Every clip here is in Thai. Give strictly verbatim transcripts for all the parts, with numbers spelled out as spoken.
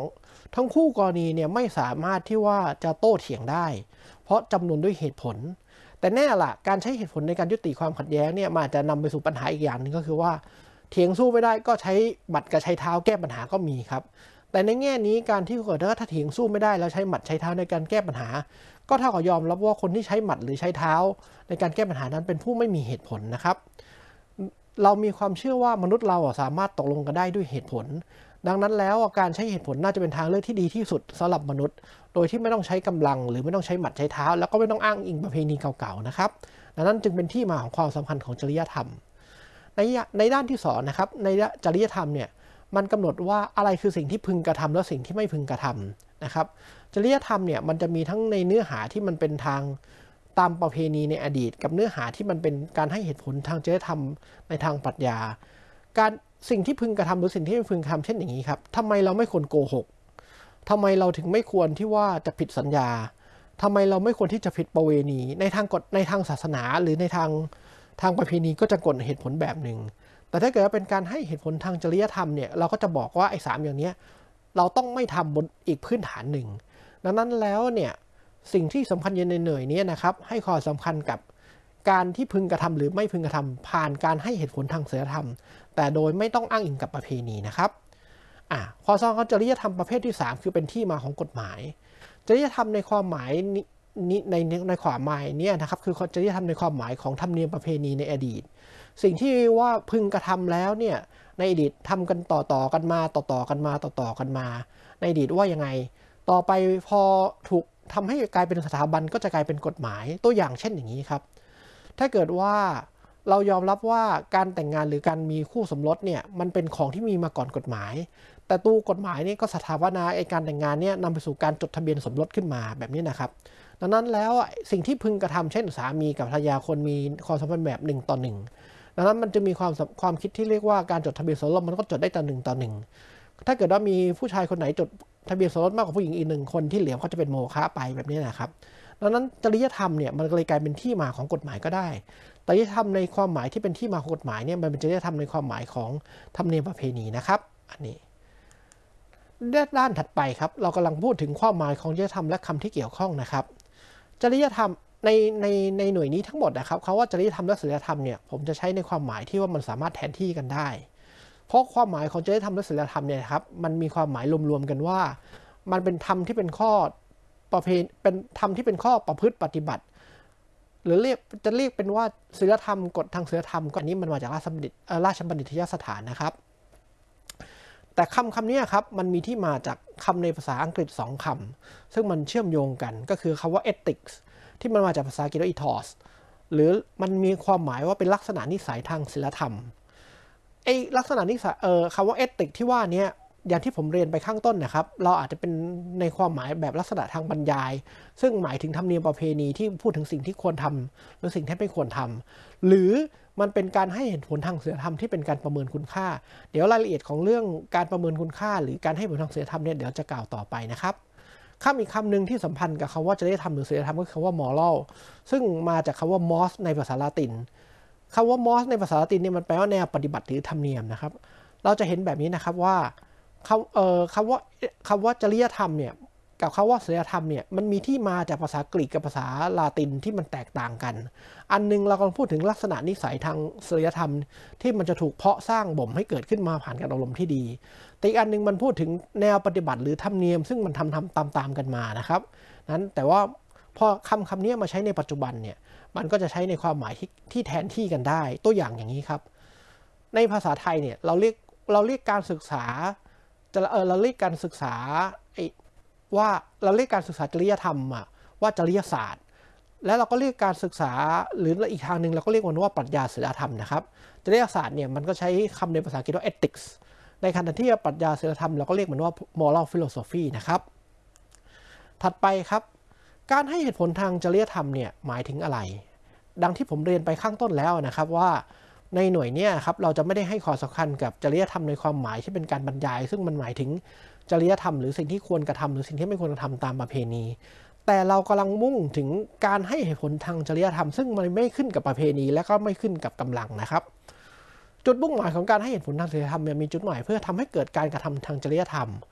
ทั้งคู่กรณีเนี่ยไม่สามารถที่ว่าจะโต้เถียงได้เพราะจำนวนด้วยเหตุผลแต่แน่ละการใช้เหตุผลในการยุติความขัดแย้งเนี่ยมันอาจจะนำไปสู่ปัญหาอีกอย่างหนึ่งก็คือว่าเถียงสู้ไม่ได้ก็ใช้หมัดกับใช้เท้าแก้ปัญหาก็มีครับแต่ในแง่นี้การที่เกิดถ้าเถียงสู้ไม่ได้แล้วใช้หมัดใช้เท้าในการแก้ปัญหาก็เท่ากับยอมรับว่าคนที่ใช้หมัดหรือใช้เท้าในการแก้ปัญหานั้นเป็นผู้ไม่มีเหตุผลนะครับเรามีความเชื่อว่ามนุษย์เราสามารถตกลงกันได้ด้วยเหตุผลดังนั้นแล้วการใช้เหตุผลน่าจะเป็นทางเลือกที่ดีที่สุดสำหรับมนุษย์โดยที่ไม่ต้องใช้กำลังหรือไม่ต้องใช้หมัดใช้เท้าแล้วก็ไม่ต้องอ้างอิงประเพณีเก่าๆนะครับดังนั้นจึงเป็นที่มาของความสำคัญของจริยธรรมในในด้านที่สองนะครับในจริยธรรมเนี่ยมันกำหนดว่าอะไรคือสิ่งที่พึงกระทำและสิ่งที่ไม่พึงกระทำนะครับจริยธรรมเนี่ยมันจะมีทั้งในเนื้อหาที่มันเป็นทางตามประเพณีในอดีตกับเนื้อหาที่มันเป็นการให้เหตุผลทางจริยธรรมในทางปรัชญาการสิ่งที่พึงกระทำหรือสิ่งที่ไม่พึงกระทำเช่นอย่างนี้ครับทำไมเราไม่ควรโกหกทำไมเราถึงไม่ควรที่ว่าจะผิดสัญญาทำไมเราไม่ควรที่จะผิดประเวณีในทางกฎในทางศาสนาหรือในทางทางประเพณีก็จะกฎเหตุผลแบบหนึ่งแต่ถ้าเกิดว่าเป็นการให้เหตุผลทางจริยธรรมเนี่ยเราก็จะบอกว่าไอ้สามอย่างนี้เราต้องไม่ทำบนอีกพื้นฐานหนึ่งดังนั้นแล้วเนี่ยสิ่งที่สำคัญในหน่วยนี้นะครับให้ความสำคัญกับการที่พึงกระทำหรือไม่พึงกระทำผ่านการให้เหตุผลทางศีลธรรมแต่โดยไม่ต้องอ้างอิงกับประเพณีนะครับอ่ะข้อสองจริยธรรมประเภทที่สามคือเป็นที่มาของกฎหมายจริยธรรมในความหมายนี้ในในความหมายเนี่ยนะครับคือจริยธรรมในความหมายของธรรมเนียมประเพณีในอดีตสิ่งที่ว่าพึงกระทำแล้วเนี่ยในอดีตทำกันต่อต่อกันมาต่อต่อกันมาต่อต่อกันมาในอดีตว่ายังไงต่อไปพอถูกทำให้กลายเป็นสถาบันก็จะกลายเป็นกฎหมายตัวอย่างเช่นอย่างนี้ครับถ้าเกิดว่าเรายอมรับว่าการแต่งงานหรือการมีคู่สมรสเนี่ยมันเป็นของที่มีมาก่อนกฎหมายแต่ตู้กฎหมายนี่ก็สถาปนาไอ้การแต่งงานเนี่ยนำไปสู่การจดทะเบียนสมรสขึ้นมาแบบนี้นะครับดังนั้นแล้วสิ่งที่พึงกระทำเช่นสามีกับภรรยาคนมีความสัมพันธ์แบบหนึ่งต่อหนึ่งดังนั้นมันจะมีความความคิดที่เรียกว่าการจดทะเบียนสมรสมันก็จดได้ต่อหนึ่งต่อหนึ่งถ้าเกิดว่ามีผู้ชายคนไหนจดทะเบียนสมรสมากกว่าผู้หญิงอีกหนึ่งคนที่เหลือเขาจะเป็นโมฆะไปแบบนี้นะครับดังนั้นจริยธรรมเนี่ยมันเลยกลายเป็นที่มาของกฎหมายก็ได้จริยธรรมในความหมายที่เป็นที่มาของกฎหมายเนี่ยมันเป็นจริยธรรมในความหมายของธรรมเนียมประเพณีนะครับอันนี้ด้านถัดไปครับเรากำลังพูดถึงความหมายของจริยธรรมและคำที่เกี่ยวข้องนะครับจริยธรรมในในในหน่วยนี้ทั้งหมดนะครับคำว่าจริยธรรมและศีลธรรมเนี่ยผมจะใช้ในความหมายที่ว่ามันสามารถแทนที่กันได้เพราะความหมายของจริยธรรมและศีลธรรมเนี่ยครับมันมีความหมายรวมๆกันว่ามันเป็นธรรมที่เป็นข้อประเพณีเป็นธรรมที่เป็นข้อประพฤติปฏิบัติหรือเรียกจะเรียกเป็นว่าศีลธรรมกฎทางศีลธรรมก็นี้มันมาจากราชบัณฑิตราชบัณฑิตยสถานนะครับแต่คำคำนี้ครับมันมีที่มาจากคำในภาษาอังกฤษสองคำซึ่งมันเชื่อมโยงกันก็คือคำว่า ethics ที่มันมาจากภาษาอังกฤษว่า ethos หรือมันมีความหมายว่าเป็นลักษณะนิสัยทางศีลธรรมไอ้ลักษณะนิสัยเอ่อคำว่า ethics ที่ว่านี้อย่างที่ผมเรียนไปข้างต้นนะครับเราอาจจะเป็นในความหมายแบบลักษณะทางบรรยายซึ่งหมายถึงธรรมเนียมประเพณีที่พูดถึงสิ่งที่ควรทำหรือสิ่งที่ไม่ควรทำหรือมันเป็นการให้เหตุผลทางศีลธรรมที่เป็นการประเมินคุณค่าเดี๋ยวรายละเอียดของเรื่องการประเมินคุณค่าหรือการให้ผลทางศีลธรรมเนี่ยเดี๋ยวจะกล่าวต่อไปนะครับคำอีกคำหนึ่งที่สัมพันธ์กับคำว่าจริยธรรมหรือศีลธรรมก็คือคำว่า moral ซึ่งมาจากคำว่า mos ในภาษาละตินคำว่า mos ในภาษาละตินเนี่ยมันแปลว่าแนวปฏิบัติหรือธรรมเนียมนะครับเราจะเห็นแบบนี้นะครับว่าคำเอ่อคำว่าคำว่าจริยธรรมเนี่ยกับคำว่าศีลธรรมเนี่ยมันมีที่มาจากภาษากรีกกับภาษาลาตินที่มันแตกต่างกันอันนึงเรากำลังพูดถึงลักษณะนิสัยทางศีลธรรมที่มันจะถูกเพาะสร้างบ่มให้เกิดขึ้นมาผ่านการอบรมที่ดีแต่อีกอันนึงมันพูดถึงแนวปฏิบัติหรือธรรมเนียมซึ่งมันทำทำตามตามกันมานะครับนั้นแต่ว่าพอคำคำนี้มาใช้ในปัจจุบันเนี่ยมันก็จะใช้ในความหมายที่ที่แทนที่กันได้ตัวอย่างอย่างนี้ครับในภาษาไทยเนี่ยเราเรียกเราเรียกการศึกษาจะเออเราเรียกการศึกษาไอ้ว่าเราเรียกการศึกษาจริยธรรมอะว่าจริยศาสตร์และเราก็เรียกการศึกษาหรืออีกทางหนึ่งเราก็เรียกมันว่าปรัชญาศีลธรรมนะครับจริยศาสตร์เนี่ยมันก็ใช้คำในภาษาอังกฤษว่า ethics ในขณะที่ปรัชญาศีลธรรมเราก็เรียกมันว่า moral philosophy นะครับถัดไปครับการให้เหตุผลทางจริยธรรมเนี่ยหมายถึงอะไรดังที่ผมเรียนไปข้างต้นแล้วนะครับว่าในหน่วยนี้ครับเราจะไม่ได้ให้ความสำคัญกับจริยธรรมในความหมายที่เป็นการบรรยายซึ่งมันหมายถึงจริยธรรมหรือสิ่งที่ควรกระทำหรือสิ่งที่ไม่ควรกระทำตามประเพณีแต่เรากำลังมุ่งถึงการให้เหตุผลทางจริยธรรมซึ่งมันไม่ขึ้นกับประเพณีและก็ไม่ขึ้นกับกำลังนะครับจุดมุ่งหมายของการให้เหตุผลทางจริยธรรมมีจุดหมายเพื่อทำให้เกิดการกระทำทางจริยธรรม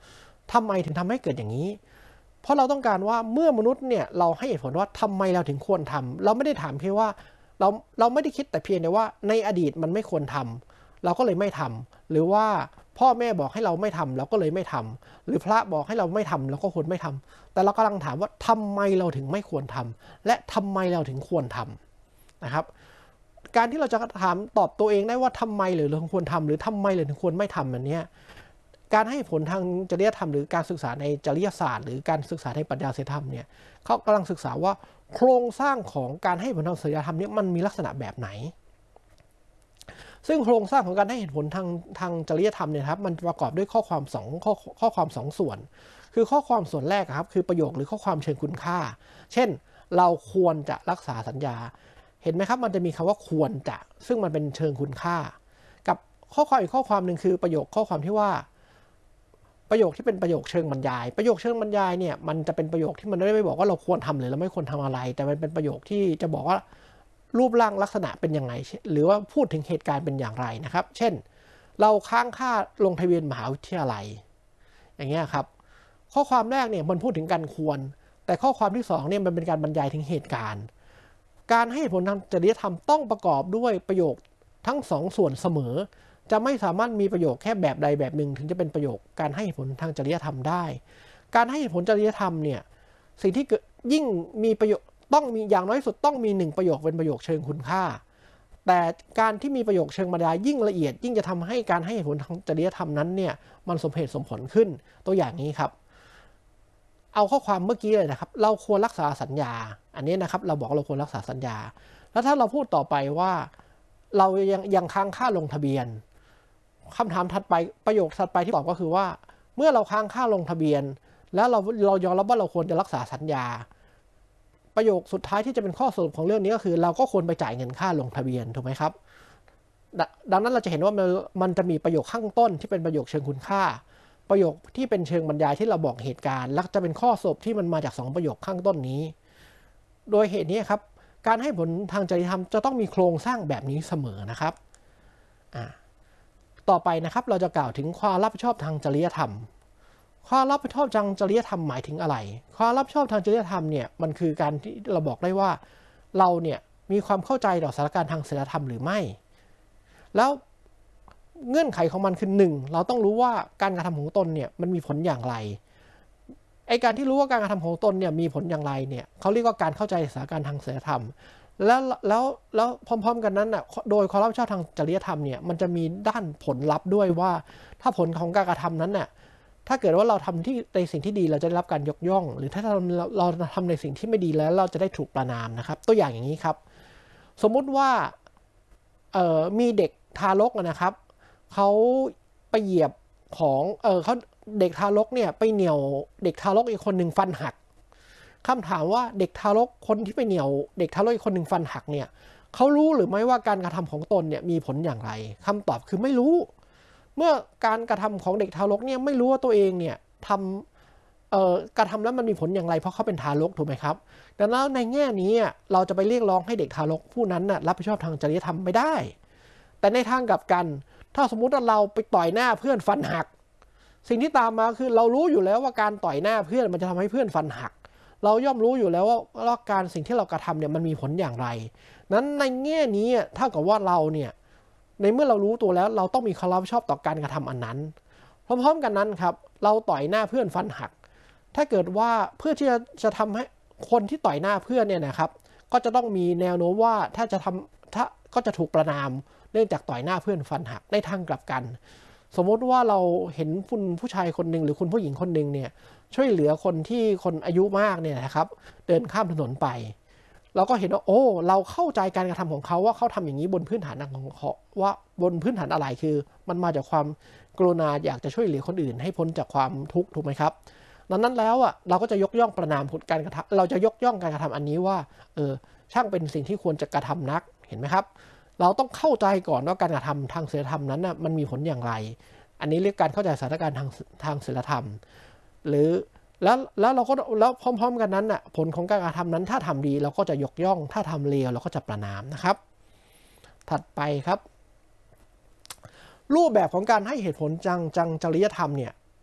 ทำไมถึงทำให้เกิดอย่างนี้เพราะเราต้องการว่าเมื่อมนุษย์เนี่ยเราให้เหตุผลว่าทำไมเราถึงควรทำเราไม่ได้ถามเพียงว่าเราเราไม่ได้คิดแต่เพียงแต่ว่าในอดีตมันไม่ควรทำเราก็เลยไม่ทำหรือว่าพ่อแม่บอกให้เราไม่ทำเราก็เลยไม่ทำหรือพระบอกให้เราไม่ทำเราก็ควรไม่ทำแต่เรากำลังถามว่าทำไมเราถึงไม่ควรทำและทำไมเราถึงควรทำนะครับการที่เราจะถามตอบตัวเองได้ว่าทำไมหรือเราควรทำหรือทำไมหรือถึงควรไม่ทำอันนี้การให้ผลทางจริยธรรมหรือการศึกษาในจริยศาสตร์หรือการศึกษาในปรัชญาศีลธรรมเนี่ยเขากำลังศึกษาว่าโครงสร้างของการให้ผลทางจริยธรรมนี้มันมีลักษณะแบบไหนซึ่งโครงสร้างของการให้เหตุผลทางทางจริยธรรมเนี่ยครับมันประกอบด้วยข้อความสองข้อข้อความสองส่วนคือข้อความส่วนแรกครับคือประโยคหรือข้อความเชิงคุณค่าเช่นเราควรจะรักษาสัญญาเห็นไหมครับมันจะมีคำว่าควรจะซึ่งมันเป็นเชิงคุณค่ากับข้อความอีกข้อความหนึ่งคือประโยคข้อความที่ว่าประโยคที่เป็นประโยคเชิงบรรยายประโยคเชิงบรรยายเนี่ยมันจะเป็นประโยคที่มันไม่ได้บอกว่าเราควรทำหรือเราไม่ควรทำอะไรแต่มันเป็นประโยคที่จะบอกว่ารูปร่างลักษณะเป็นยังไงหรือว่าพูดถึงเหตุการณ์เป็นอย่างไรนะครับเช่นเราค้างค่าลงทะเบียนมหาวิทยาลัยอย่างเงี้ยครับข้อความแรกเนี่ยมันพูดถึงการควรแต่ข้อความที่สองเนี่ยมันเป็นการบรรยายถึงเหตุการณ์การให้ผลทางจริยธรรมต้องประกอบด้วยประโยคทั้งสองส่วนเสมอจะไม่สามารถมีประโยคแค่แบบใดแบบหนึ่งถึงจะเป็นประโยคการให้ผลทางจริยธรรมได้การให้ผลจริยธรรมเนี่ยสิ่งที่ยิ่งมีประโยชน์ต้องมีอย่างน้อยสุดต้องมีหนึ่งประโยคเป็นประโยคเชิงคุณค่าแต่การที่มีประโยคเชิงบรรยายยิ่งละเอียดยิ่งจะทำให้การให้ผลทางจริยธรรมนั้นเนี่ยมันสมเหตุสมผลขึ้นตัวอย่างนี้ครับเอาข้อความเมื่อกี้เลยนะครับเราควรรักษาสัญญาอันนี้นะครับเราบอกเราควรรักษาสัญญาแล้วถ้าเราพูดต่อไปว่าเรายังยังค้างค่าลงทะเบียนคำถามถัดไปประโยคถัดไปที่ตอบก็คือว่าเมื่อเราค้างค่าลงทะเบียนแล้วเราเรายอมรับว่าเราควรจะรักษาสัญญาประโยคสุดท้ายที่จะเป็นข้อสรุปของเรื่องนี้ก็คือเราก็ควรไปจ่ายเงินค่าลงทะเบียนถูกไหมครับดังนั้นเราจะเห็นว่ามันมันจะมีประโยคข้างต้นที่เป็นประโยคเชิงคุณค่าประโยคที่เป็นเชิงบรรยายที่เราบอกเหตุการณ์และจะเป็นข้อสรุปที่มันมาจากสองประโยคข้างต้นนี้โดยเหตุนี้ครับการให้ผลทางจริยธรรมจะต้องมีโครงสร้างแบบนี้เสมอนะครับอ่าต่อไปนะครับเราจะกล่าวถึงความรับผิดชอบทางจริยธรรมความรับผิดชอบทางจริยธรรมหมายถึงอะไรความรับผิดชอบทางจริยธรรมเนี่ยมันคือการที่เราบอกได้ว่าเราเนี่ยมีความเข้าใจต่อสถานการณ์ทางศีลธรรมหรือไม่แล้วเงื่อนไขของมันคือหนึ่งเราต้องรู้ว่าการกระทำของตนเนี่ยมันมีผลอย่างไรไอการที่รู้ว่าการกระทำของตนเนี่ยมีผลอย่างไรเนี่ยเขาเรียกว่าการเข้าใจสถานการณ์ทางศีลธรรมแล้วแล้วแล้วพร้อมๆกันนั้นน่ะโดยความรับผิดชอบทางจริยธรรมเนี่ยมันจะมีด้านผลลัพธ์ด้วยว่าถ้าผลของการกระทำนั้นน่ะถ้าเกิดว่าเราทำที่ในสิ่งที่ดีเราจะได้รับการยกย่องหรือถ้าเราเราทำในสิ่งที่ไม่ดีแล้วเราจะได้ถูกประณามนะครับตัวอย่างอย่างนี้ครับสมมุติว่าเอ่อมีเด็กทารกนะครับเขาไปเหยียบของเออเขาเด็กทารกเนี่ยไปเหนี่ยวเด็กทารกอีกคนหนึ่งฟันหักคำถามว่าเด็กทารกคนที่ไปเหนี่ยวเด็กทารกอีกคนหนึ่งฟันหักเนี่ยเขารู้หรือไม่ว่าการกระทำของตนเนี่ยมีผลอย่างไรคำตอบคือไม่รู้เมื่อการกระทำของเด็กทารกเนี่ยไม่รู้ว่าตัวเองเนี่ยทำเอ่อกระทำแล้วมันมีผลอย่างไรเพราะเขาเป็นทารกถูกไหมครับดังนั้นในแง่นี้เราจะไปเรียกร้องให้เด็กทารกผู้นั้นน่ะรับผิดชอบทางจริยธรรมไม่ได้แต่ในทางกลับกันถ้าสมมุติว่าเราไปต่อยหน้าเพื่อนฟันหักสิ่งที่ตามมาคือเรารู้อยู่แล้วว่าการต่อยหน้าเพื่อนมันจะทำให้เพื่อนฟันหักเราย่อมรู้อยู่แล้วว่าว่าการสิ่งที่เรากระทำเนี่ยมันมีผลอย่างไรนั้นในแง่นี้เท่ากับว่าเราเนี่ยในเมื่อเรารู้ตัวแล้วเราต้องมีความรับผิดชอบต่อการกระทำอันนั้นพร้อมๆกันนั้นครับเราต่อยหน้าเพื่อนฟันหักถ้าเกิดว่าเพื่อที่จะจะทำให้คนที่ต่อยหน้าเพื่อนเนี่ยนะครับก็จะต้องมีแนวโน้มว่าถ้าจะทำถ้าก็จะถูกประณามเนื่องจากต่อยหน้าเพื่อนฟันหักในทางกลับกันสมมติว่าเราเห็นคุณผู้ชายคนหนึ่งหรือคุณผู้หญิงคนหนึ่งเนี่ยช่วยเหลือคนที่คนอายุมากเนี่ยนะครับเดินข้ามถนนไปเราก็เห็นว่าโอ้เราเข้าใจการกระทำของเขาว่าเขาทำอย่างนี้บนพื้นฐานของเขาว่าบนพื้นฐานอะไรคือมันมาจากความกรุณาอยากจะช่วยเหลือคนอื่นให้พ้นจากความทุกข์ถูกไหมครับดังนั้นแล้วอ่ะเราก็จะยกย่องประณามผลการกระทำเราจะยกย่องการกระทำอันนี้ว่าเออช่างเป็นสิ่งที่ควรจะกระทำนักเห็นไหมครับเราต้องเข้าใจก่อนว่าการกระทำทางศีลธรรมนั้นน่ะมันมีผลอย่างไรอันนี้เรียกการเข้าใจสถานการณ์ทางทางศีลธรรมหรือแล้วแล้วเราก็แล้วพร้อมๆกันนั้นน่ะผลของการกระทำนั้นถ้าทำดีเราก็จะยกย่องถ้าทำเลวเราก็จะประณามนะครับถัดไปครับรูปแบบของการให้เหตุผลจังจังจริยธรรมเนี่ย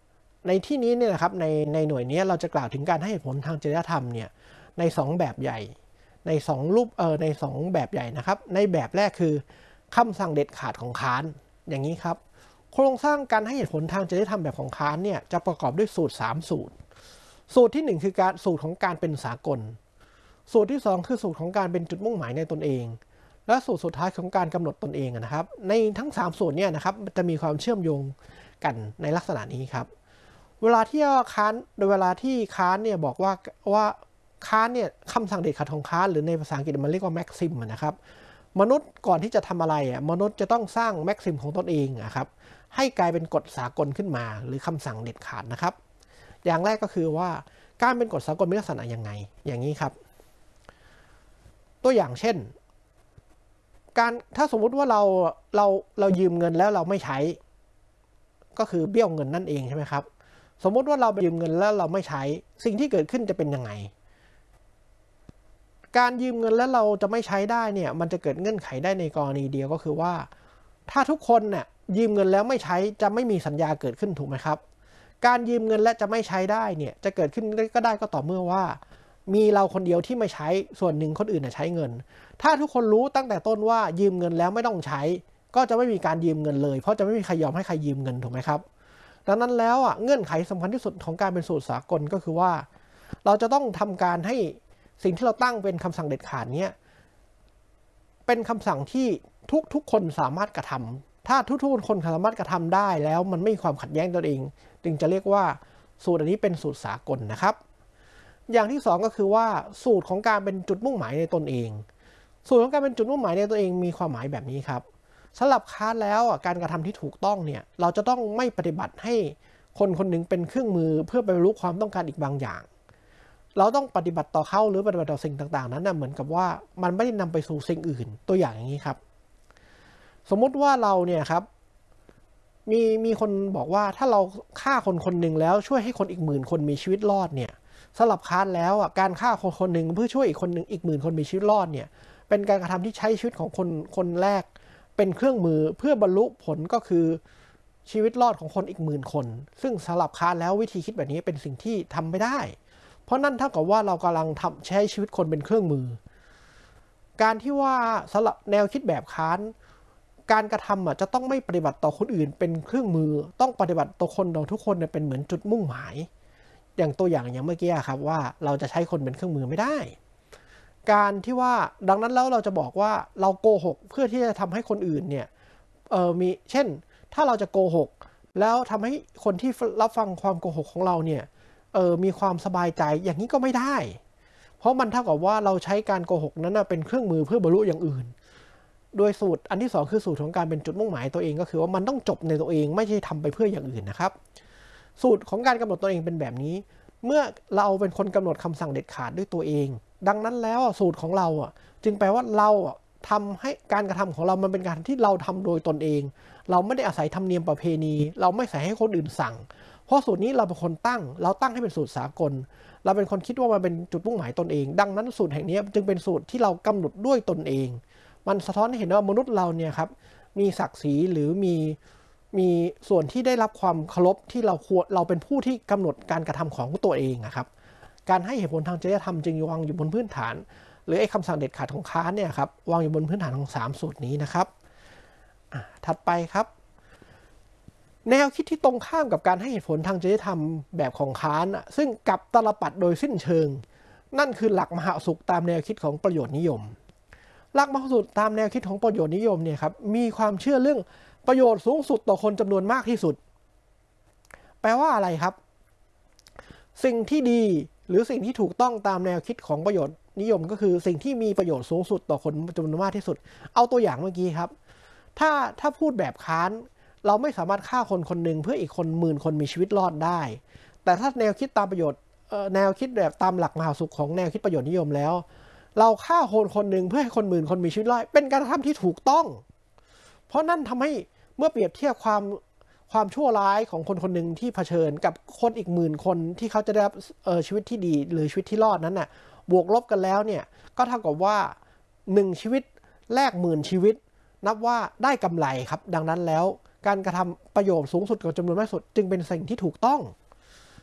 ในที่นี้เนี่ยนะครับในในหน่วยนี้เราจะกล่าวถึงการให้เหตุผลทางจริยธรรมเนี่ยในสองแบบใหญ่ในสองรูปเออในสองแบบใหญ่นะครับในแบบแรกคือคำสั่งเด็ดขาดของค้านอย่างนี้ครับโครงสร้างการให้เหตุผลทางจริยธรรมแบบของค้านเนี่ยจะประกอบด้วยสูตรสามสูตรสูตรที่หนึ่งคือการสูตรของการเป็นสากลสูตรที่สองคือสูตรของการเป็นจุดมุ่งหมายในตนเองและสูตรสุดท้ายของการกำหนดตนเองนะครับในทั้งสามสูตรเนี่ยนะครับจะมีความเชื่อมโยงกันในลักษณะนี้ครับเวลาที่ค้านโดยเวลาที่ค้านเนี่ยบอกว่าว่าค้านเนี่ยคำสั่งเด็ดขาดของค้านหรือในภาษาอังกฤษมันเรียกว่าแม็กซิมนะครับมนุษย์ก่อนที่จะทำอะไรอ่ะมนุษย์จะต้องสร้างแม็กซิมของตนเองนะครับให้กลายเป็นกฎสากลขึ้นมาหรือคำสั่งเด็ดขาดนะครับอย่างแรกก็คือว่าการเป็นกฎสากลมีลักษณะยังไงอย่างนี้ครับตัวอย่างเช่นการถ้าสมมุติว่าเราเราเรายืมเงินแล้วเราไม่ใช้ก็คือเบี้ยวเงินนั่นเองใช่ไหมครับสมมุติว่าเราไปยืมเงินแล้วเราไม่ใช้สิ่งที่เกิดขึ้นจะเป็นยังไงการยืมเงินแล้วเราจะไม่ใช้ได้เนี่ยมันจะเกิดเงื่อนไขได้ในกรณีเดียวก็คือว่าถ้าทุกคนเนี่ยยืมเงินแล้วไม่ใช้จะไม่มีสัญญาเกิดขึ้นถูกไหมครับการยืมเงินและจะไม่ใช้ได้เนี่ยจะเกิดขึ้นก็ได้ก็ต่อเมื่อว่ามีเราคนเดียวที่ไม่ใช้ส่วนหนึ่งคนอื่นใช้เงินถ้าทุกคนรู้ตั้งแต่ต้นว่ายืมเงินแล้วไม่ต้องใช้ก็จะไม่มีการยืมเงินเลยเพราะจะไม่มีใครยอมให้ใครยืมเงินถูกไหมครับดังนั้นแล้วอ่ะเงื่อนไขสำคัญที่สุดของการเป็นสูตรสากลก็คือว่าเราจะต้องทำการให้สิ่งที่เราตั้งเป็นคำสั่งเด็ดขาดเนี้ยเป็นคำสั่งที่ทุกทุกคนสามารถกระทำถ้าทุกทุกคนสามารถกระทำได้แล้วมันไม่มีความขัดแย้งตัวเองจึงจะเรียกว่าสูตรอันนี้เป็นสูตรสากลนะครับอย่างที่สองก็คือว่าสูตรของการเป็นจุดมุ่งหมายในตนเองสูตรของการเป็นจุดมุ่งหมายในตัวเองมีความหมายแบบนี้ครับสำหรับค้านแล้วการกระทำที่ถูกต้องเนี่ยเราจะต้องไม่ปฏิบัติให้คนคนหนึ่งเป็นเครื่องมือเพื่อไปบรรลุความต้องการอีกบางอย่างเราต้องปฏิบัติต่อเขาหรือปฏิบัติต่อสิ่งต่างๆนั้นนะเหมือนกับว่ามันไม่ได้นำไปสู่สิ่งอื่นตัวอย่างอย่างนี้ครับสมมุติว่าเราเนี่ยครับมีมีคนบอกว่าถ้าเราฆ่าคนคนหนึ่งแล้วช่วยให้คนอีกหมื่นคนมีชีวิตรอดเนี่ยสำหรับค้านแล้วอ่ะการฆ่าคนคนหนึ่งเพื่อช่วยอีกคนหนึ่งอีกหมื่นคนมีชีวิตรอดเนี่ยเป็นการกระทำที่ใช้ชีวิตของคนคนแรกเป็นเครื่องมือเพื่อบรรลุผลก็คือชีวิตรอดของคนอีกหมื่นคนซึ่งสำหรับค้านแล้ววิธีคิดแบบนี้เป็นสิ่งที่ทำไม่ได้เพราะนั่นเท่ากับว่าเรากำลังทำใช้ชีวิตคนเป็นเครื่องมือการที่ว่าสำหรับแนวคิดแบบค้านการกระทำอ่ะจะต้องไม่ปฏิบัติต่อคนอื่นเป็นเครื่องมือต้องปฏิบัติต่อคนต่อทุกคนเนี่ยเป็นเหมือนจุดมุ่งหมายอย่างตัวอย่างอย่างเมื่อกี้ครับว่าเราจะใช้คนเป็นเครื่องมือไม่ได้การที่ว่าดังนั้นแล้วเราจะบอกว่าเราโกหกเพื่อที่จะทำให้คนอื่นเนี่ยเออมีเช่นถ้าเราจะโกหกแล้วทำให้คนที่รับฟังความโกหกของเราเนี่ยเออมีความสบายใจอย่างนี้ก็ไม่ได้เพราะมันเท่ากับว่าเราใช้การโกหกนั้นเป็นเครื่องมือเพื่อบรรลุอย่างอื่นโดยสูตรอันที่สองคือสูตรของการเป็นจุดมุ่งหมายตัวเองก็คือว่ามันต้องจบในตัวเองไม่ใช่ทำไปเพื่ออย่างอื่นนะครับสูตรของการกำหนดตัวเองเป็นแบบนี้เมื่อเราเป็นคนกำหนดคำสั่งเด็ดขาดด้วยตัวเองดังนั้นแล้วสูตรของเราอ่ะจึงแปลว่าเราอ่ะทำให้การกระทำของเรามันเป็นการที่เราทำโดยตนเองเราไม่ได้อาศัยธรรมเนียมประเพณีเราไม่ใส่ให้คนอื่นสั่งเพราะสูตรนี้เราเป็นคนตั้งเราตั้งให้เป็นสูตรสากลเราเป็นคนคิดว่ามันเป็นจุดมุ่งหมายตนเองดังนั้นสูตรแห่งนี้จึงเป็นสูตรที่เรากำหนดด้วยตนเองมันสะท้อนให้เห็นว่ามนุษย์เราเนี่ยครับมีศักดิ์ศรีหรือมีมีส่วนที่ได้รับความเคารพที่เราควรเราเป็นผู้ที่กำหนดการกระทำของตัวเองนะครับการให้เหตุผลทางจริยธรรมจึงวางอยู่บนพื้นฐานหรือไอ้คำสั่งเด็ดขาดของค้านเนี่ยครับวางอยู่บนพื้นฐานของสามสูตรนี้นะครับถัดไปครับแนวคิดที่ตรงข้ามกับการให้เหตุผลทางจริยธรรมแบบของค้านซึ่งกลับตลปัดโดยสิ้นเชิงนั่นคือหลักมหาสุขตามแนวคิดของประโยชน์นิยมหลักมหาสุขตามแนวคิดของประโยชน์นิยมเนี่ยครับมีความเชื่อเรื่องประโยชน์สูงสุดต่อคนจำนวนมากที่สุดแปลว่าอะไรครับสิ่งที่ดีหรือสิ่งที่ถูกต้องตามแนวคิดของประโยชน์นิยมก็คือสิ่งที่มีประโยชน์สูงสุดต่อคนจำนวนมากที่สุดเอาตัวอย่างเมื่อกี้ครับถ้าถ้าพูดแบบค้านเราไม่สามารถฆ่าคนคนหนึ่งเพื่ออีกคนหมื่นคนมีชีวิตรอดได้แต่ถ้าแนวคิดตามประโยชน์แนวคิดแบบตามหลักมหาสุขของแนวคิดประโยชน์นิยมแล้วเราฆ่าคนคนหนึ่งเพื่อให้คนหมื่นคนมีชีวิตรอดเป็นการกระทำที่ถูกต้องเพราะนั่นทำให้เมื่อเปรียบเทียบความความชั่วร้ายของคนคนหนึ่งที่เผชิญกับคนอีกหมื่นคนที่เขาจะได้รับชีวิตที่ดีหรือชีวิตที่รอดนั้นน่ะบวกลบกันแล้วเนี่ยก็เท่ากับว่าหนึ่งชีวิตแลกหมื่นชีวิตนับว่าได้กำไรครับดังนั้นแล้วการกระทำประโยชน์สูงสุดกับจำนวนมากสุดจึงเป็นสิ่งที่ถูกต้อง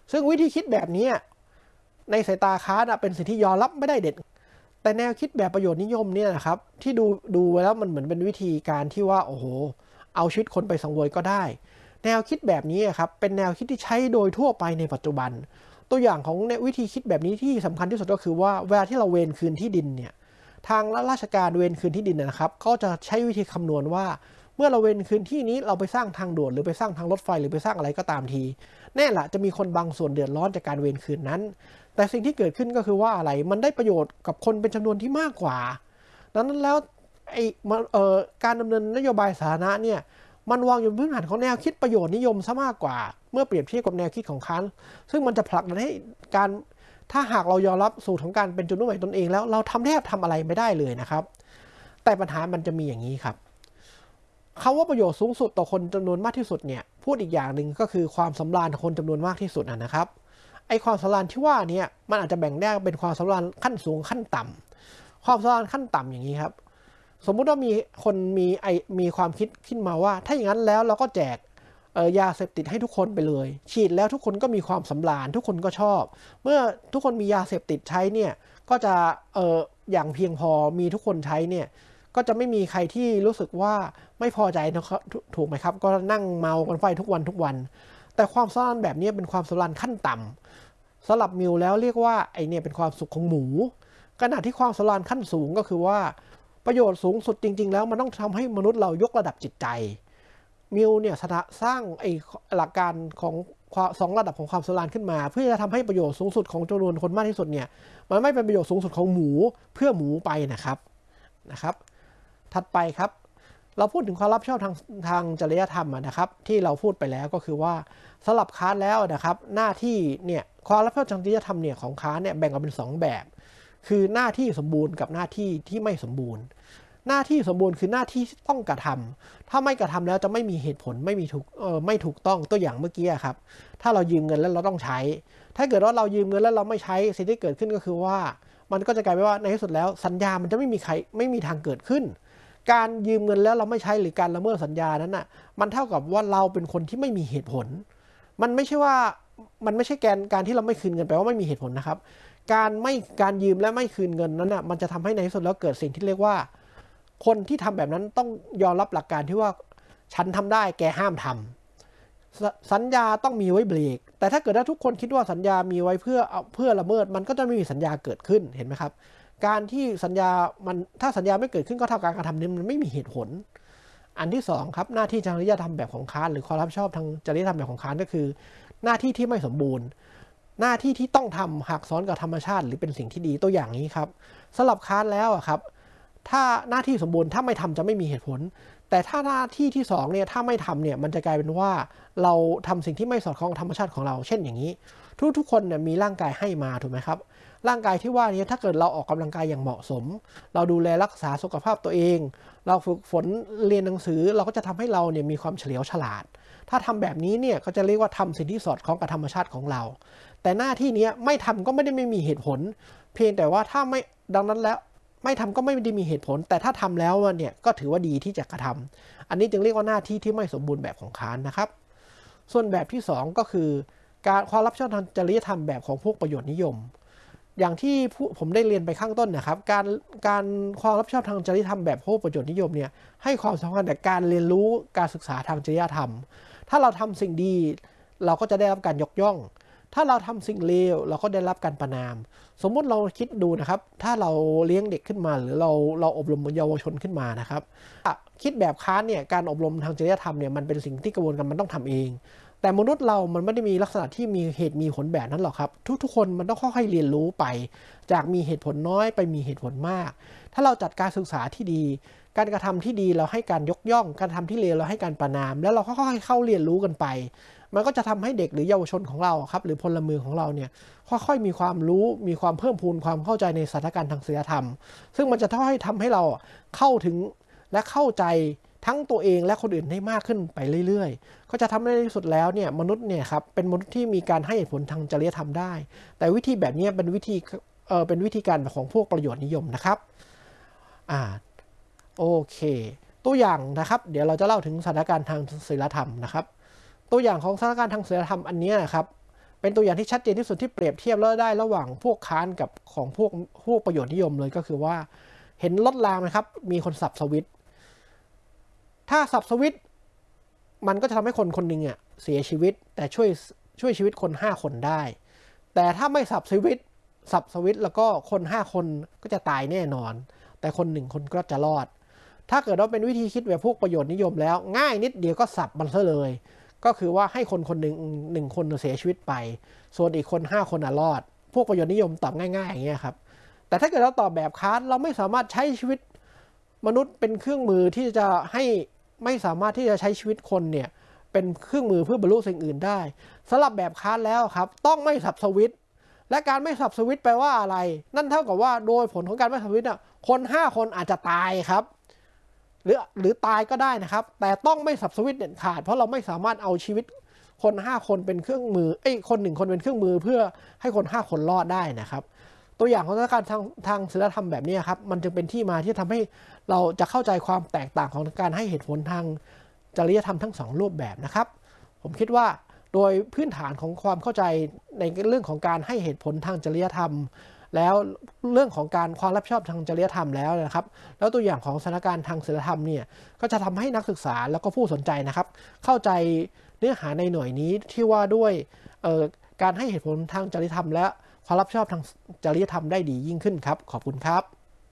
ซึ่งวิธีคิดแบบนี้ในสายตาคาร์ทเป็นสิ่งที่ยอมรับไม่ได้เด็ดแต่แนวคิดแบบประโยชน์นิยมเนี่ยนะครับที่ดูดูไว้แล้วมันเหมือนเป็นวิธีการที่ว่าโอ้โหเอาชีวิตคนไปสังเวยก็ได้แนวคิดแบบนี้ครับเป็นแนวคิดที่ใช้โดยทั่วไปในปัจจุบันตัวอย่างของวิธีคิดแบบนี้ที่สำคัญที่สุดก็คือว่าเวลาที่เราเวรคืนที่ดินเนี่ยทางราชการเวรคืนที่ดินนะครับก็จะใช้วิธีคำนวณว่าเมื่อเราเวรคืนที่นี้เราไปสร้างทางด่วนหรือไปสร้างทางรถไฟหรือไปสร้างอะไรก็ตามทีแน่ละจะมีคนบางส่วนเดือดร้อนจากการเวรคืนนั้นแต่สิ่งที่เกิดขึ้นก็คือว่าอะไรมันได้ประโยชน์กับคนเป็นจำนวนที่มากกว่าดังนั้นแล้วไอ้เอ่อการดำเนินนโยบายสาธารณะเนี่ยมันวางอยู่บนพื้นฐานของแนวคิดประโยชน์นิยมซะมากกว่าเมื่อเปรียบเทียบกับแนวคิดของคันซึ่งมันจะผลักดันให้การถ้าหากเรายอมรับสูตรของการเป็นจุดมุ่งหมายตนเองแล้วเราทำแทบทำอะไรไม่ได้เลยนะครับแต่ปัญหามันจะมีอย่างนี้ครับคำว่าประโยชน์สูงสุดต่อคนจำนวนมากที่สุดเนี่ยพูดอีกอย่างหนึ่งก็คือความสำราญของคนจำนวนมากที่สุดนะครับไอความสำราญที่ว่านี้มันอาจจะแบ่งได้เป็นความสำราญขั้นสูงขั้นต่ำความสำราญขั้นต่ำอย่างนี้ครับสมมุติว่ามีคนมีไอมีความคิดขึ้นมาว่าถ้าอย่างนั้นแล้วเราก็แจกเอ่อยาเสพติดให้ทุกคนไปเลยฉีดแล้วทุกคนก็มีความสำราญทุกคนก็ชอบเมื่อทุกคนมียาเสพติดใช้เนี่ยก็จะเอ่ออย่างเพียงพอมีทุกคนใช้เนี่ยก็จะไม่มีใครที่รู้สึกว่าไม่พอใจนะครับถูกไหมครับก็นั่งเมากันไฟทุกวันทุกวันแต่ความสำราญแบบนี้เป็นความสำราญขั้นต่ำสำหรับมิวแล้วเรียกว่าไอเนี่ยเป็นความสุขของหมูขณะที่ความสำราญขั้นสูงก็คือว่าประโยชน์สูงสุดจริงๆแล้วมันต้องทำให้มนุษย์เรายกระดับจิตใจมิวเนี่ยสร้างไอหลักการของสองระดับของความสำราญขึ้นมาเพื่อจะทำให้ประโยชน์สูงสุดของจำนวนคนมากที่สุดเนี่ยมันไม่เป็นประโยชน์สูงสุดของหมูเพื่อหมูไปนะครับนะครับถัดไปครับเราพูดถึงความรับผิดชอบทางทางจริยธรรมนะครับที่เราพูดไปแล้วก็คือว่าสลับคาร์ทแล้วนะครับหน้าที่เนี่ยความรับผิดชอบทางจริยธรรมเนี่ยของคาร์ทเนี่ยแบ่งออกเป็นสองแบบคือหน้าที่สมบูรณ์กับหน้าที่ที่ไม่สมบูรณ์หน้าที่สมบูรณ์คือหน้าที่ต้องกระทำถ้าไม่กระทำแล้วจะไม่มีเหตุผลไม่มีถูกเออไม่ถูกต้องตัวอย่างเมื่อกี้ครับถ้าเรายืมเงินแล้วเราต้องใช้ถ้าเกิดว่าเรายืมเงินแล้วเราไม่ใช้สิ่งที่เกิดขึ้นก็คือว่ามันก็จะกลายเป็นว่าในที่สุดแล้วสัญญามันจะไม่มีใครไม่มีทางเกิดขึ้นการยืมเงินแล้วเราไม่ใช้หรือการละเมิดสัญญานั้นน่ะมันเท่ากับว่าเราเป็นคนที่ไม่มีเหตุผลมันไม่ใช่ว่ามันไม่ใช่แกนการที่เราไม่คืนเงินแปลว่าไม่มีเหตุผลนะครับการไม่การยืมและไม่คืนเงินนั้นน่ะมันจะทำให้ในที่สุดแล้วเกิดสิ่งที่เรียกว่าคนที่ทำแบบนั้นต้องยอมรับหลักการที่ว่าฉันทำได้แกห้ามทำสัญญาต้องมีไว้เบรกแต่ถ้าเกิดว่าทุกคนคิดว่าสัญญามีไว้เพื่อเพื่อละเมิดมันก็จะไม่มีสัญญาเกิดขึ้นเห็นไหมครับการที่สัญญามันถ้าสัญญาไม่เกิดขึ้นก็เท่ากับการกระทำนี้มันไม่มีเหตุผลอันที่สองครับหน้าที่จริยธรรมแบบของคาร์ทหรือความรับผิดชอบทางจริยธรรมแบบของคาร์ทก็คือหน้าที่ที่ไม่สมบูรณ์หน้าที่ที่ต้องทำหากซ้อนกับธรรมชาติหรือเป็นสิ่งที่ดีตัวอย่างนี้ครับสำหรับคาร์ทแล้วอะครับถ้าหน้าที่สมบูรณ์ถ้าไม่ทำจะไม่มีเหตุผลแต่ถ้าหน้าที่ที่สองเนี่ยถ้าไม่ทำเนี่ยมันจะกลายเป็นว่าเราทำสิ่งที่ไม่สอดคล้องกับธรรมชาติของเราเช่นอย่างนี้ทุกทุกคนเนี่ยมีร่างกายให้มาถูกไหมครับร่างกายที่ว่านี้ถ้าเกิดเราออกกำลังกายอย่างเหมาะสมเราดูแลรักษาสุขภาพตัวเองเราฝึกฝนเรียนหนังสือเราก็จะทำให้เราเนี่ยมีความเฉลียวฉลาดถ้าทำแบบนี้เนี่ยก็จะเรียกว่าทำสิ่งที่สอดคล้องกับธรรมชาติของเราแต่หน้าที่นี้ไม่ทำก็ไม่ได้ไม่มีเหตุผลเพียงแต่ว่าถ้าไม่ดังนั้นแล้วไม่ทำก็ไม่ได้มีเหตุผลแต่ถ้าทำแล้วเนี่ยก็ถือว่าดีที่จะกระทำอันนี้จึงเรียกว่าหน้าที่ที่ไม่สมบูรณ์แบบของคาร์ทนะครับส่วนแบบที่สองก็คือการความรับผิดชอบทางจริยธรรมแบบของพวกประโยชน์นิยมอย่างที่ผมได้เรียนไปข้างต้นนะครับการการความรับผิดชอบทางจริยธรรมแบบพวกประโยชน์นิยมเนี่ยให้ความสำคัญกับการเรียนรู้การศึกษาทางจริยธรรมถ้าเราทำสิ่งดีเราก็จะได้รับการยกย่องถ้าเราทำสิ่งเลวเราก็ได้รับการประณามสมมุติเราคิดดูนะครับถ้าเราเลี้ยงเด็กขึ้นมาหรือเราเราอบรมเยาวชนขึ้นมานะครับคิดแบบค้านเนี่ยการอบรมทางจริยธรรมเนี่ยมันเป็นสิ่งที่กระบวนการมันต้องทำเองแต่มนุษย์เรามันไม่ได้มีลักษณะที่มีเหตุมีผลแบบนั้นหรอกครับทุกๆคนมันต้องค่อยๆเรียนรู้ไปจากมีเหตุผลน้อยไปมีเหตุผลมากถ้าเราจัดการศึกษาที่ดีการกระทำที่ดีเราให้การยกย่องการทำที่เลวเราให้การประณามแล้วเราค่อยๆเข้าเรียนรู้กันไปมันก็จะทำให้เด็กหรือเยาวชนของเราครับหรือพลเมืองของเราเนี่ยค่อยๆมีความรู้มีความเพิ่มพูนความเข้าใจในสถานการณ์ทางศีลธรรมซึ่งมันจะทำให้ทำให้เราเข้าถึงและเข้าใจทั้งตัวเองและคนอื่นได้มากขึ้นไปเรื่อยๆก็จะทำให้ในที่สุดแล้วเนี่ยมนุษย์เนี่ยครับเป็นมนุษย์ที่มีการให้เหตุผลทางจริยธรรมได้แต่วิธีแบบนี้เป็นวิธีเออเป็นวิธีการของพวกประโยชน์นิยมนะครับอ่าโอเคตัวอย่างนะครับเดี๋ยวเราจะเล่าถึงสถานการณ์ทางศีลธรรมนะครับตัวอย่างของสถานการณ์ทางศีลธรรมอันนี้นะครับเป็นตัวอย่างที่ชัดเจนที่สุดที่เปรียบเทียบแล้วได้ระหว่างพวกค้านกับของพวกพวกประโยชน์นิยมเลยก็คือว่าเห็นรถรางไหมครับมีคนสับสวิตช์ถ้าสับสวิตช์มันก็จะทำให้คนคนหนึ่งอ่ะเสียชีวิตแต่ช่วยช่วยชีวิตคนห้าคนได้แต่ถ้าไม่สับสวิตช์สับสวิตช์แล้วก็คนห้าคนก็จะตายแน่นอนแต่คนหนึ่งคนก็จะรอดถ้าเกิดว่าเป็นวิธีคิดแบบพวกประโยชน์นิยมแล้วง่ายนิดเดียวก็สับมันซะเลยก็คือว่าให้คนคนหนึ่งหนึ่งคนเสียชีวิตไปส่วนอีกคนห้าคนรอดพวกประโยชน์นิยมตอบง่ายๆอย่างเงี้ยครับแต่ถ้าเกิดเราตอบแบบค้านเราไม่สามารถใช้ชีวิตมนุษย์เป็นเครื่องมือที่จะให้ไม่สามารถที่จะใช้ชีวิตคนเนี่ยเป็นเครื่องมือเพื่อบรรลุสิ่งอื่นได้สำหรับแบบค้านแล้วครับต้องไม่สับสวิตช์และการไม่สับสวิตช์แปลว่าอะไรนั่นเท่ากับว่าโดยผลของการไม่สับสวิตช์อ่ะคนห้าคนอาจจะตายครับหรือหรือตายก็ได้นะครับแต่ต้องไม่สับสวิตช์เด็ดขาดเพราะเราไม่สามารถเอาชีวิตคนห้าคนเป็นเครื่องมือเอ้ยคนหนึ่งคนเป็นเครื่องมือเพื่อให้คนห้าคนรอดได้นะครับตัวอย่างของสถานการณ์ทางทางศีลธรรมแบบนี้ครับมันจึงเป็นที่มาที่ทำให้เราจะเข้าใจความแตกต่างของการให้เหตุผลทางจริยธรรมทั้งสองรูปแบบนะครับผมคิดว่าโดยพื้นฐานของความเข้าใจในเรื่องของการให้เหตุผลทางจริยธรรมแล้วเรื่องของการความรับผิดชอบทางจริยธรรมแล้วนะครับแล้วตัวอย่างของสถานการณ์ทางศีลธรรมเนี่ยก็จะทำให้นักศึกษาแล้วก็ผู้สนใจนะครับเข้าใจเนื้อหาในหน่วยนี้ที่ว่าด้วยการให้เหตุผลทางจริยธรรมและความรับผิดชอบทางจริยธรรมได้ดียิ่งขึ้นครับขอบคุณครับ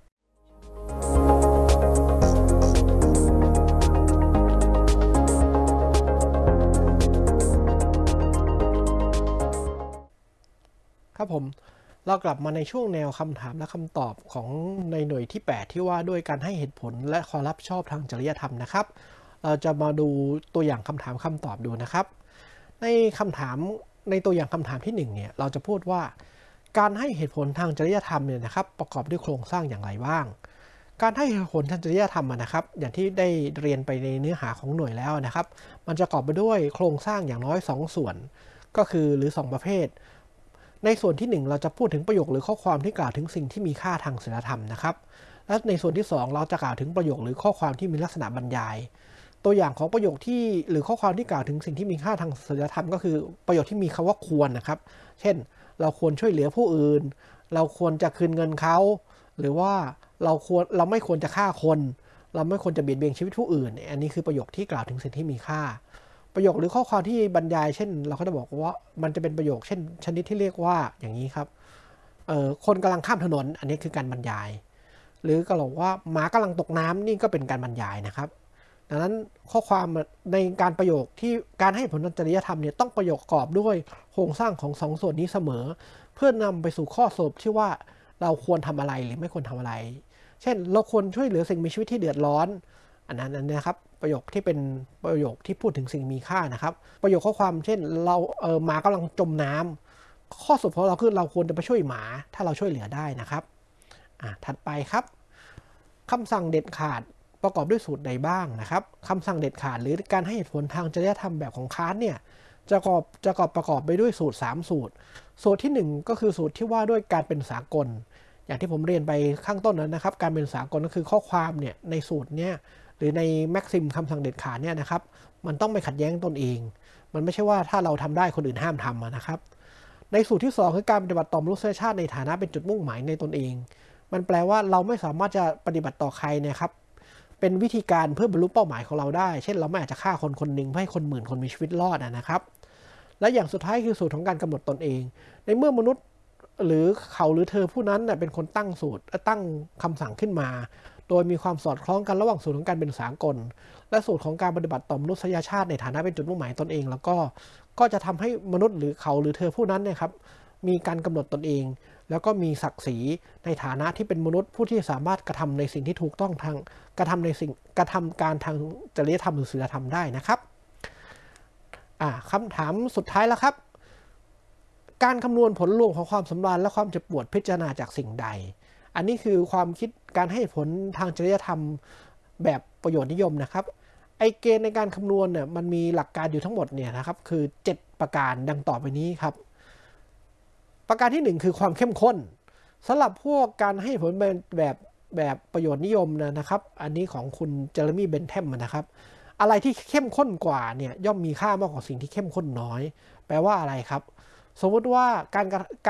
ครับผมเรากลับมาในช่วงแนวคำถามและคำตอบของในหน่วยที่แปดที่ว่าด้วยการให้เหตุผลและความรับผิดชอบทางจริยธรรมนะครับเราจะมาดูตัวอย่างคำถามคำตอบดูนะครับในคำถามในตัวอย่างคำถามที่หนึ่งเนี่ยเราจะพูดว่าการให้เหตุผลทางจริยธรรมเนี่ยนะครับประกอบด้วยโครงสร้างอย่างไรบ้างการให้เหตุผลทางจริยธรรมนะครับอย่างที่ได้เรียนไปในเนื้อหาของหน่วยแล้วนะครับมันจะประกอบไปด้วยโครงสร้างอย่างน้อยสองส่วนก็คือหรือสองประเภทในส่วนที่หนึ่งเราจะพูดถึงประโยคหรือข้อความที่กล่าวถึงสิ่งที่มีค่าทางศีลธรรมนะครับและในส่วนที่สองเราจะกล่าวถึงประโยคหรือข้อความที่มีลักษณะบรรยายตัวอย่างของประโยคที่หรือข้อความที่กล่าวถึงสิ่งที่มีค่าทางศีลธรรมก็คือประโยคที่มีคำว่าควรนะครับเช่นเราควรช่วยเหลือผู้อื่นเราควรจะคืนเงินเขาหรือว่าเราควรเราไม่ควรจะฆ่าคนเราไม่ควรจะเบียดเบียนชีวิตผู้อื่นอันนี้คือประโยคที่กล่าวถึงสิ่งที่มีค่าประโยคหรือข้อความที่บรรยายเช่นเราก็จะบอกว่ามันจะเป็นประโยคเช่นชนิดที่เรียกว่าอย่างนี้ครับเอ่อคนกำลังข้ามถนนอันนี้คือการบรรยายหรือก็บอกว่าหมากำลังตกน้ำนี่ก็เป็นการบรรยายนะครับดังนั้นข้อความในการประโยคที่การให้ผลทางจริยธรรมเนี่ยต้องประโยคประกอบด้วยโครงสร้างของสองส่วนนี้เสมอเพื่อนำไปสู่ข้อสรุปที่ว่าเราควรทำอะไรหรือไม่ควรทำอะไรเช่นเราควรช่วยเหลือสิ่งมีชีวิตที่เดือดร้อนอันนั้นนะครับประโยคที่เป็นประโยคที่พูดถึงสิ่งมีค่านะครับประโยคข้อความเช่นเราเออหมากำลังจมน้ำข้อสรุปของเราคือเราควรจะไปช่วยหมาถ้าเราช่วยเหลือได้นะครับอ่ะถัดไปครับคำสั่งเด็ดขาดประกอบด้วยสูตรใดบ้างนะครับคำสั่งเด็ดขาดหรือการให้เหตุผลทางจริยธรรมแบบของค้านเนี่ยจะประกอบจะประกอบประกอบไปด้วยสูตรสามสูตรสูตรที่หนึ่งก็คือสูตรที่ว่าด้วยการเป็นสากลอย่างที่ผมเรียนไปข้างต้นนั้นนะครับการเป็นสากลก็คือข้อความเนี่ยในสูตรเนี่ยหรือในแม็กซิมคำสั่งเด็ดขาดเนี่ยนะครับมันต้องไม่ขัดแย้งตนเองมันไม่ใช่ว่าถ้าเราทำได้คนอื่นห้ามทำนะครับในสูตรที่สองคือการปฏิบัติต่อมนุษยชาติในฐานะเป็นจุดมุ่งหมายในตนเองมันแปลว่าเราไม่สามารถจะปฏิบัติต่อใครนะครับเป็นวิธีการเพื่อบรรลุเป้าหมายของเราได้เช่นเราไม่อาจจะฆ่าคนคนหนึ่งเพื่อให้คนหมื่นคนมีชีวิตรอดนะครับและอย่างสุดท้ายคือสูตรของการกำหนดตนเองในเมื่อมนุษย์หรือเขาหรือเธอผู้นั้นเป็นคนตั้งสูตรตั้งคำสั่งขึ้นมาโดยมีความสอดคล้องกันระหว่างสูตรของการเป็นสากลและสูตรของการปฏิบัติต่อมนุษยชาติในฐานะเป็นจุดมุ่งหมายตนเองแล้วก็ก็จะทำให้มนุษย์หรือเขาหรือเธอผู้นั้นเนี่ยครับมีการกำหนดตนเองแล้วก็มีศักดิ์ศรีในฐานะที่เป็นมนุษย์ผู้ที่สามารถกระทำในสิ่งที่ถูกต้องทางกระทำในสิ่งกระทำการทางจริยธรรมหรือศีลธรรมได้นะครับอ่าคำถามสุดท้ายแล้วครับการคำนวณผลรวมของความสำราญและความเจ็บปวดพิจารณาจากสิ่งใดอันนี้คือความคิดการให้ผลทางจริยธรรมแบบประโยชน์นิยมนะครับไอเกณฑ์ในการคำนวณเนี่ยมันมีหลักการอยู่ทั้งหมดเนี่ยนะครับคือเจ็ดประการดังต่อไปนี้ครับประการที่หนึ่งคือความเข้มข้นสำหรับพวกการให้ผลแบบแบบประโยชน์นิยมนะครับอันนี้ของคุณเจอร์มี่เบนเทมนะครับอะไรที่เข้มข้นกว่าเนี่ยย่อมมีค่ามากกว่าสิ่งที่เข้มข้นน้อยแปลว่าอะไรครับสมมติว่าการ